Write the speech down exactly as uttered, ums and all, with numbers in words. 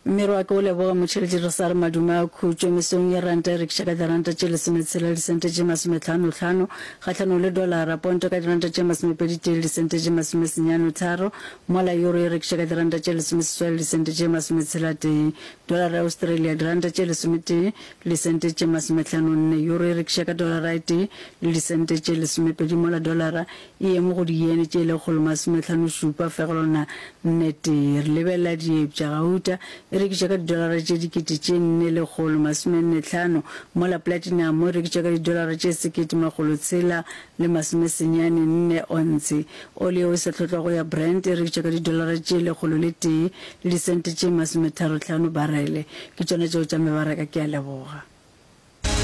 Mero ka o leboga motšheletši re sa re maduma a khutšo mesong ya ranta e rekiša ka diranta tše lesometshela disente tše masomehlano-hlano kgahlano le dolara ponto ka diranta tše masomepedi tše disente tše masomesenyano tharo mola euro e rekiša ka diranta tše lesomeseswai disente tše masometshela tee dolara ya Australia diranta tše lesometee disente tše masomehlano nne euro e rekiša ka dolara e tee le disente tše lesomepedi mola dolara e emo go diene tše lekgolo masomehlano šupa fegelona nne tee re lebelela diepša gauta e rekiša ka didolara tše dikete tše nne lekgolo masomenne hlano mola platinum e rekiša ka didolara tše sekete makgolo tshela le masomesenyane nne ontse oli eo e sa tlhotlwago ya Brent e rekiša ka didolara tše lekgolo le tee le disente tše masometharo hlano barele ke tšona tšeo tša mebaraka ke a leboga.